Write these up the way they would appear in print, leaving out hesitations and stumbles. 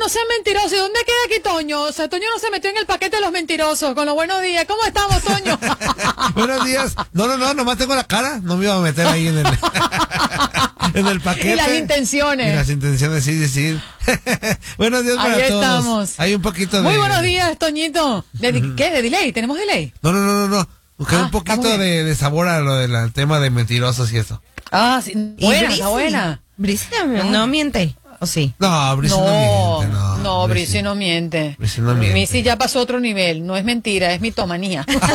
no sean mentirosos. ¿Y dónde queda aquí Toño? O sea, Toño no se metió en el paquete de los mentirosos. Con los buenos días. ¿Cómo estamos, Toño? Buenos días. No, nomás tengo la cara. No me iba a meter ahí en el, en el paquete. Y las intenciones. Y las intenciones, sí. Buenos días para ahí todos. Estamos. Hay un poquito de... Muy buenos días, Toñito. ¿Qué? ¿De delay? ¿Tenemos delay? No. Busqué un poquito de sabor a lo del tema de mentirosos y eso. Ah, sí. Buena, está buena. Brisi no miente, ¿o sí? No, Brisi no miente, no. No, Brisi no miente. Brisi no miente. Brisi ya pasó a otro nivel. No es mentira, es mitomanía. Bueno,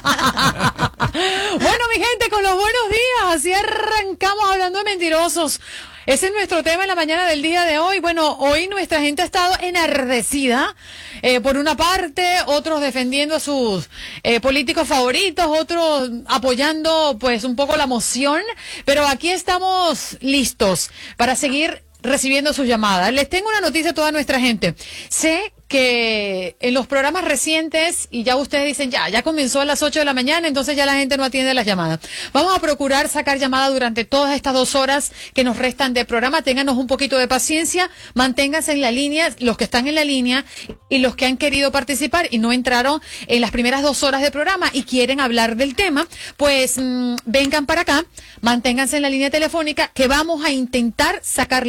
mi gente, con los buenos días. Así arrancamos hablando de mentirosos. Ese es nuestro tema en la mañana del día de hoy. Bueno, hoy nuestra gente ha estado enardecida. Por una parte, otros defendiendo a sus políticos favoritos, otros apoyando pues un poco la moción. Pero aquí estamos listos para seguir recibiendo sus llamadas. Les tengo una noticia a toda nuestra gente. Sé que en los programas recientes, y ya ustedes dicen, ya comenzó a las 8 de la mañana, entonces ya la gente no atiende las llamadas. Vamos a procurar sacar llamadas durante todas estas 2 horas que nos restan de programa. Ténganos un poquito de paciencia, manténganse en la línea, los que están en la línea y los que han querido participar y no entraron en las primeras 2 horas de programa y quieren hablar del tema, pues vengan para acá, manténganse en la línea telefónica, que vamos a intentar sacar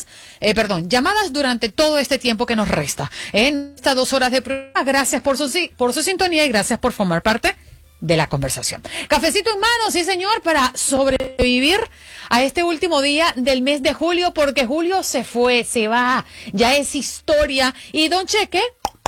llamadas durante todo este tiempo que nos resta. En estas 2 horas de programa, gracias por su sintonía y gracias por formar parte de la conversación. Cafecito en mano, sí señor, para sobrevivir a este último día del mes de julio, porque julio se fue, se va, ya es historia. Y don Cheque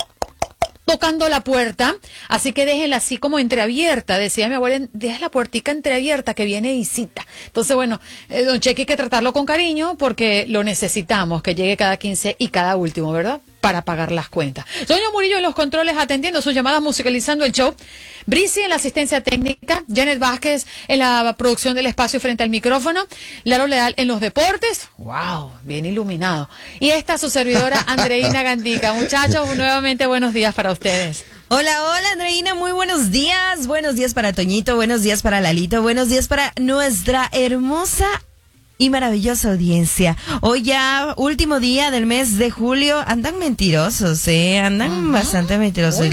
tocando la puerta, así que déjenla así como entreabierta, decía mi abuela, deja la puertica entreabierta que viene visita. Entonces, bueno, don Cheque hay que tratarlo con cariño porque lo necesitamos, que llegue cada 15 y cada último, ¿verdad? Para pagar las cuentas. Toño Murillo en los controles atendiendo sus llamadas, musicalizando el show. Brisi en la asistencia técnica, Janet Vázquez en la producción del espacio frente al micrófono, Laro Leal en los deportes, wow, bien iluminado. Y esta su servidora Andreina Gandica. Muchachos, nuevamente buenos días para ustedes. Hola, Andreina, muy buenos días. Buenos días para Toñito, buenos días para Lalito, buenos días para nuestra hermosa y maravillosa audiencia. Hoy ya, último día del mes de julio, andan mentirosos, andan bastante mentirosos,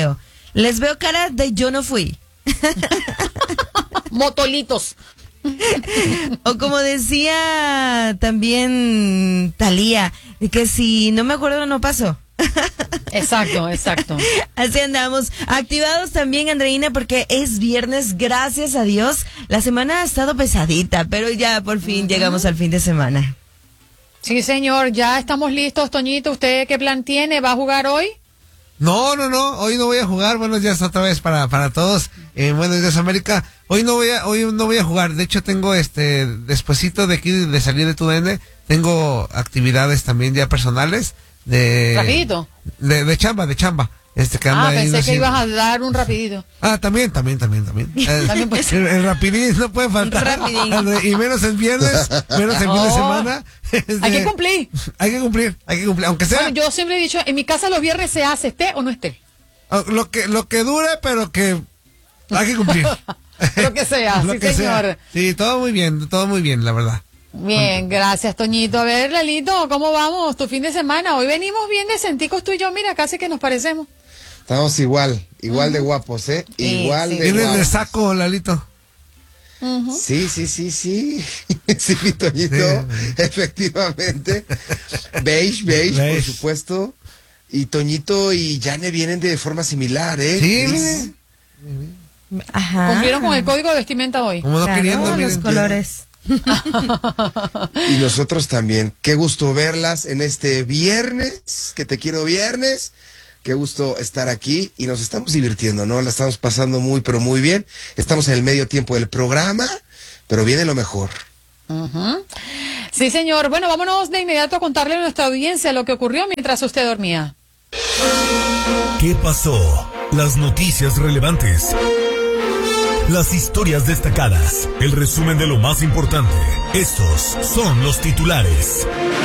les veo cara de yo no fui. Motolitos. O como decía también Talía, que si no me acuerdo no pasó. Exacto. Así andamos, activados también, Andreina, porque es viernes, gracias a Dios. La semana ha estado pesadita, pero ya por fin llegamos al fin de semana. Sí, señor, ya estamos listos. Toñito, ¿usted qué plan tiene? ¿Va a jugar hoy? No, hoy no voy a jugar. Buenos días otra vez para todos. Buenos días, América. Hoy no voy a jugar. De hecho, tengo despuesito de aquí de salir de TUDN, tengo actividades también ya personales rapidito. De chamba. Que anda pensé que ibas a dar un rapidito. También. También pues. El rapidín no puede faltar. Y menos el viernes, menos el fin de semana. Hay que cumplir. Hay que cumplir. Aunque sea. Bueno, yo siempre he dicho, en mi casa los viernes se hace, esté o no esté. Lo que dure, pero que hay que cumplir. Lo que sea, sí, señor. Sea. Sí, todo muy bien, la verdad. Bien, gracias, Toñito. A ver, Lalito, ¿cómo vamos tu fin de semana? Hoy venimos bien decenticos tú y yo, mira, casi que nos parecemos. Estamos igual de guapos, igual de guapos. ¿Tienes de saco, Lalito? Sí. Sí, mi Toñito, efectivamente. Beige, por supuesto. Y Toñito y Yane vienen de forma similar, Sí, ajá. Cumplieron con el código de vestimenta hoy. Como no queriendo, los colores. Y nosotros también. Qué gusto verlas en este viernes, que te quiero viernes. Qué gusto estar aquí y nos estamos divirtiendo, ¿no? La estamos pasando muy, pero muy bien. Estamos en el medio tiempo del programa, pero viene lo mejor. Sí, señor. Bueno, vámonos de inmediato a contarle a nuestra audiencia lo que ocurrió mientras usted dormía. ¿Qué pasó? Las noticias relevantes. Las historias destacadas. El resumen de lo más importante. Estos son los titulares.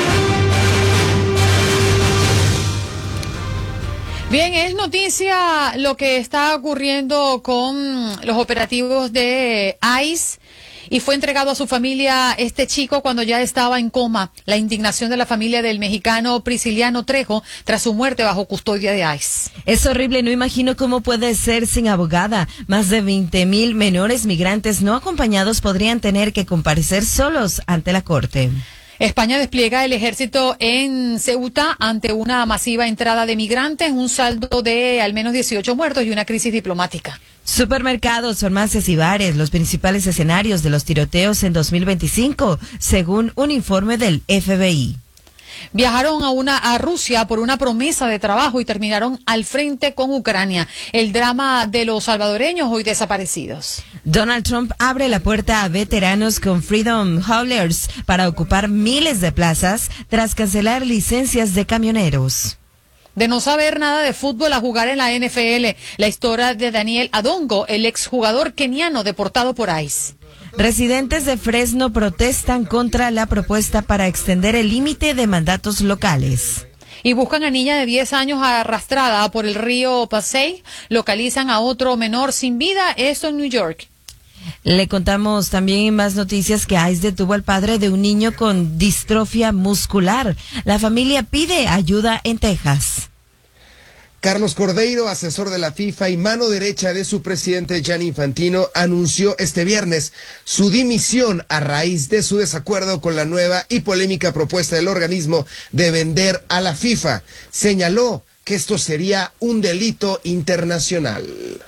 Bien, es noticia lo que está ocurriendo con los operativos de ICE y fue entregado a su familia este chico cuando ya estaba en coma. La indignación de la familia del mexicano Prisciliano Trejo tras su muerte bajo custodia de ICE. Es horrible, no imagino cómo puede ser sin abogada. Más de 20,000 menores migrantes no acompañados podrían tener que comparecer solos ante la corte. España despliega el ejército en Ceuta ante una masiva entrada de migrantes, un saldo de al menos 18 muertos y una crisis diplomática. Supermercados, farmacias y bares, los principales escenarios de los tiroteos en 2025, según un informe del FBI. Viajaron a Rusia por una promesa de trabajo y terminaron al frente con Ucrania. El drama de los salvadoreños hoy desaparecidos. Donald Trump abre la puerta a veteranos con Freedom Haulers para ocupar miles de plazas tras cancelar licencias de camioneros. De no saber nada de fútbol a jugar en la NFL, la historia de Daniel Adongo, el exjugador keniano deportado por ICE. Residentes de Fresno protestan contra la propuesta para extender el límite de mandatos locales. Y buscan a niña de 10 años arrastrada por el río Pasay. Localizan a otro menor sin vida, esto en New York. Le contamos también en más noticias que ICE detuvo al padre de un niño con distrofia muscular. La familia pide ayuda en Texas. Carlos Cordeiro, asesor de la FIFA y mano derecha de su presidente Gianni Infantino, anunció este viernes su dimisión a raíz de su desacuerdo con la nueva y polémica propuesta del organismo de vender a la FIFA. Señaló que esto sería un delito internacional.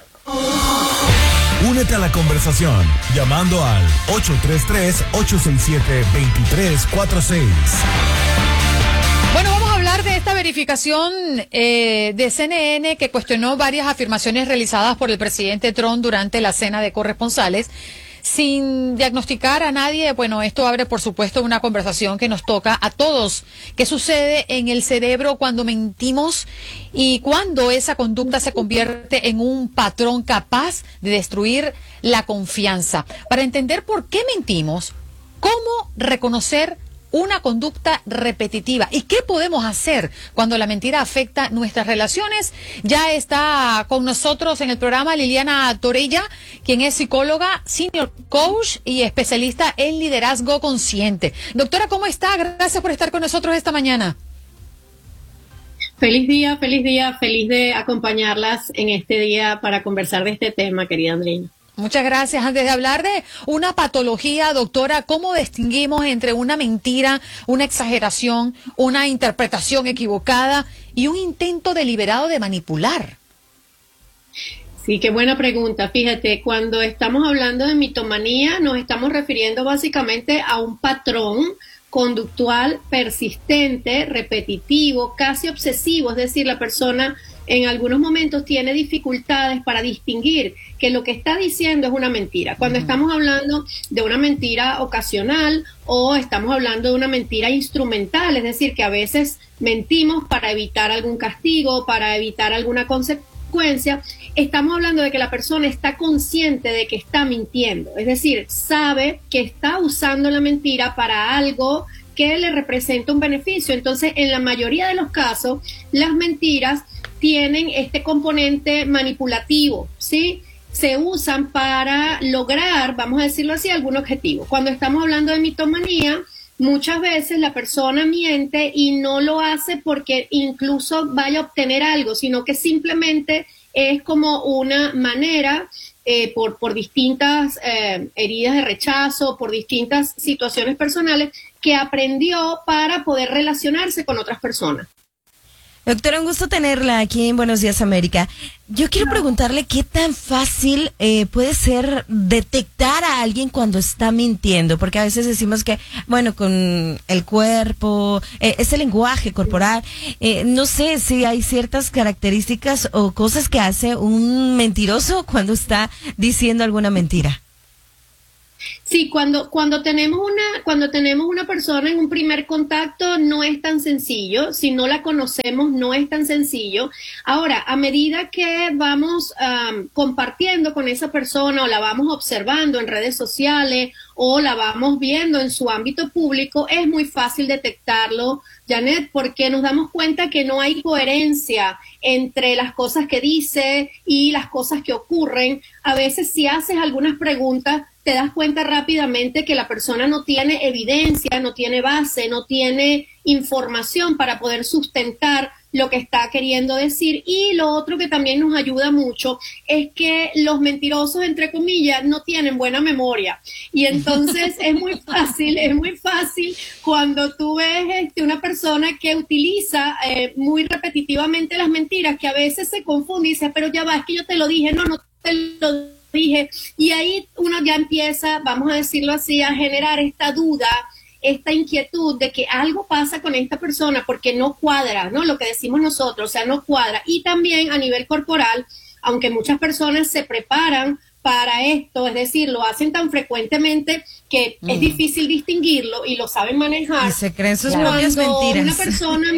Únete a la conversación llamando al 833-867-2346. Bueno, vamos a hablar de esta verificación de CNN que cuestionó varias afirmaciones realizadas por el presidente Trump durante la cena de corresponsales. Sin diagnosticar a nadie, bueno, esto abre por supuesto una conversación que nos toca a todos. ¿Qué sucede en el cerebro cuando mentimos y cuando esa conducta se convierte en un patrón capaz de destruir la confianza? Para entender por qué mentimos, cómo reconocer una conducta repetitiva y qué podemos hacer cuando la mentira afecta nuestras relaciones. Ya está con nosotros en el programa Liliana Torella, quien es psicóloga, senior coach y especialista en liderazgo consciente. Doctora, ¿cómo está? Gracias por estar con nosotros esta mañana. Feliz día, feliz de acompañarlas en este día para conversar de este tema, querida Andreina. Muchas gracias. Antes de hablar de una patología, doctora, ¿cómo distinguimos entre una mentira, una exageración, una interpretación equivocada y un intento deliberado de manipular? Sí, qué buena pregunta. Fíjate, cuando estamos hablando de mitomanía, nos estamos refiriendo básicamente a un patrón conductual persistente, repetitivo, casi obsesivo, es decir, la persona en algunos momentos tiene dificultades para distinguir que lo que está diciendo es una mentira. Cuando estamos hablando de una mentira ocasional o estamos hablando de una mentira instrumental, es decir, que a veces mentimos para evitar algún castigo, para evitar alguna consecuencia, estamos hablando de que la persona está consciente de que está mintiendo, es decir, sabe que está usando la mentira para algo que le representa un beneficio. Entonces, en la mayoría de los casos, las mentiras tienen este componente manipulativo, ¿sí? Se usan para lograr, vamos a decirlo así, algún objetivo. Cuando estamos hablando de mitomanía, muchas veces la persona miente y no lo hace porque incluso vaya a obtener algo, sino que simplemente es como una manera, por distintas heridas de rechazo, por distintas situaciones personales, que aprendió para poder relacionarse con otras personas. Doctora, un gusto tenerla aquí en Buenos Días América. Yo quiero preguntarle qué tan fácil puede ser detectar a alguien cuando está mintiendo, porque a veces decimos que, bueno, con el cuerpo, ese lenguaje corporal, no sé si hay ciertas características o cosas que hace un mentiroso cuando está diciendo alguna mentira. Sí, cuando tenemos una persona en un primer contacto no es tan sencillo, si no la conocemos no es tan sencillo. Ahora, a medida que vamos compartiendo con esa persona o la vamos observando en redes sociales o la vamos viendo en su ámbito público, es muy fácil detectarlo, Janet, porque nos damos cuenta que no hay coherencia entre las cosas que dice y las cosas que ocurren. A veces si haces algunas preguntas, te das cuenta rápidamente que la persona no tiene evidencia, no tiene base, no tiene información para poder sustentar lo que está queriendo decir. Y lo otro que también nos ayuda mucho es que los mentirosos, entre comillas, no tienen buena memoria. Y entonces es muy fácil cuando tú ves una persona que utiliza muy repetitivamente las mentiras, que a veces se confunde y dice, pero ya va, es que yo te lo dije, no te lo dije. Y ahí uno ya empieza, vamos a decirlo así, a generar esta duda, esta inquietud de que algo pasa con esta persona porque no cuadra, ¿no? Lo que decimos nosotros, o sea, no cuadra. Y también a nivel corporal, aunque muchas personas se preparan para esto, es decir, lo hacen tan frecuentemente que es difícil distinguirlo y lo saben manejar. Y se creen sus propias mentiras. Una persona...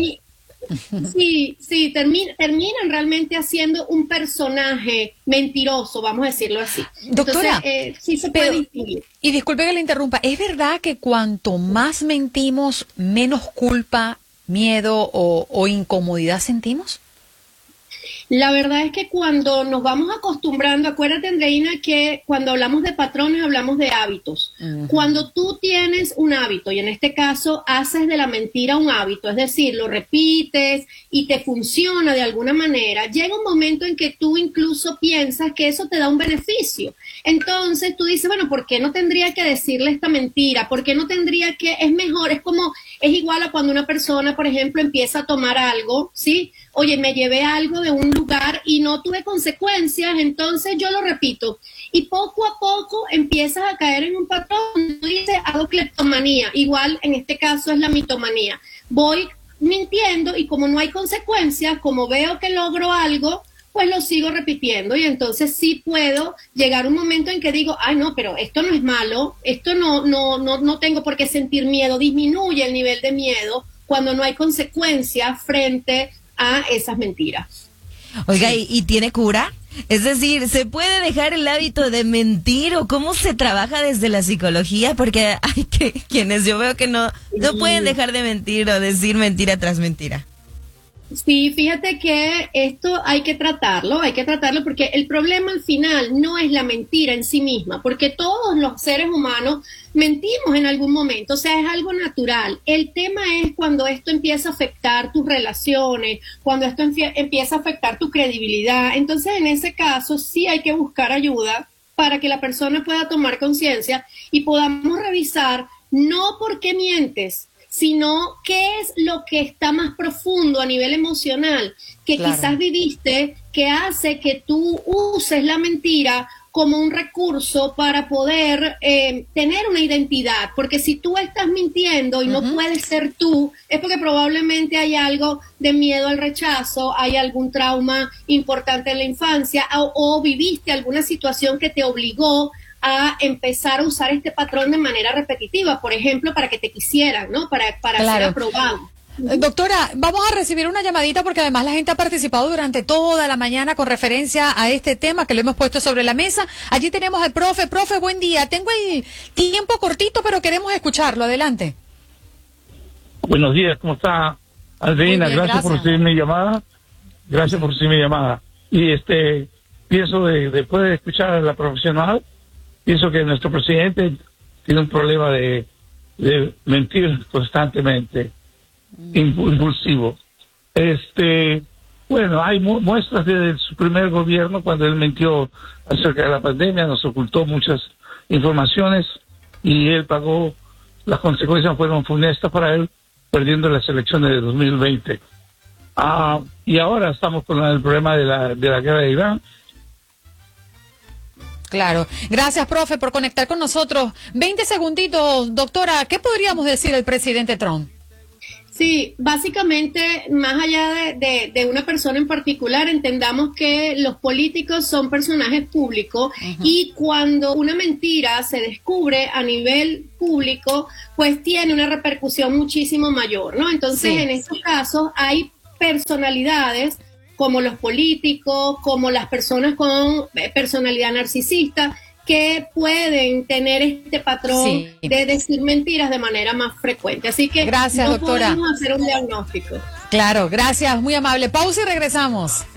Sí, terminan realmente haciendo un personaje mentiroso, vamos a decirlo así. Doctora, entonces, sí se puede distinguir. Y disculpe que le interrumpa, ¿es verdad que cuanto más mentimos, menos culpa, miedo o incomodidad sentimos? La verdad es que cuando nos vamos acostumbrando, acuérdate, Andreina, que cuando hablamos de patrones hablamos de hábitos. Cuando tú tienes un hábito, y en este caso haces de la mentira un hábito, es decir, lo repites y te funciona de alguna manera, llega un momento en que tú incluso piensas que eso te da un beneficio. Entonces tú dices, bueno, ¿por qué no tendría que decirle esta mentira? ¿Por qué no tendría que? Es mejor, es igual a cuando una persona, por ejemplo, empieza a tomar algo, ¿sí? Oye, me llevé algo de un lugar y no tuve consecuencias, entonces yo lo repito. Y poco a poco empiezas a caer en un patrón. Tú dices, hago cleptomanía. Igual en este caso es la mitomanía. Voy mintiendo y como no hay consecuencias, como veo que logro algo, pues lo sigo repitiendo. Y entonces sí puedo llegar a un momento en que digo, ay no, pero esto no es malo, esto no tengo por qué sentir miedo. Disminuye el nivel de miedo cuando no hay consecuencias frente a esas mentiras. Oiga, ¿y tiene cura? Es decir, ¿se puede dejar el hábito de mentir o cómo se trabaja desde la psicología? Porque hay quienes yo veo que no pueden dejar de mentir o decir mentira tras mentira. Sí, fíjate que esto hay que tratarlo porque el problema al final no es la mentira en sí misma, porque todos los seres humanos mentimos en algún momento, o sea, es algo natural. El tema es cuando esto empieza a afectar tus relaciones, cuando esto empieza a afectar tu credibilidad. Entonces, en ese caso, sí hay que buscar ayuda para que la persona pueda tomar conciencia y podamos revisar no por qué mientes, sino qué es lo que está más profundo a nivel emocional, que quizás viviste, que hace que tú uses la mentira como un recurso para poder tener una identidad, porque si tú estás mintiendo y no puedes ser tú, es porque probablemente hay algo de miedo al rechazo, hay algún trauma importante en la infancia o viviste alguna situación que te obligó a empezar a usar este patrón de manera repetitiva, por ejemplo, para que te quisieran, ¿no? Para ser aprobado. Doctora, vamos a recibir una llamadita porque además la gente ha participado durante toda la mañana con referencia a este tema que lo hemos puesto sobre la mesa. Allí tenemos al profe. Profe, buen día. Tengo el tiempo cortito, pero queremos escucharlo. Adelante. Buenos días, ¿cómo está, Andreina? Gracias por recibir mi llamada. Gracias por recibir mi llamada. Y pienso, después de escuchar a la profesional, pienso que nuestro presidente tiene un problema de mentir constantemente, impulsivo. Bueno, hay muestras de su primer gobierno cuando él mintió acerca de la pandemia, nos ocultó muchas informaciones y él pagó, las consecuencias fueron funestas para él, perdiendo las elecciones de 2020. Y ahora estamos con el problema de la guerra de Irán. Claro. Gracias, profe, por conectar con nosotros. 20 segunditos, doctora. ¿Qué podríamos decir del presidente Trump? Sí, básicamente, más allá de una persona en particular, entendamos que los políticos son personajes públicos y cuando una mentira se descubre a nivel público, pues tiene una repercusión muchísimo mayor, ¿no? Entonces, en estos casos hay personalidades como los políticos, como las personas con personalidad narcisista, que pueden tener este patrón de decir mentiras de manera más frecuente. Así que gracias, doctora. Podemos hacer un diagnóstico. Claro, gracias, muy amable. Pausa y regresamos.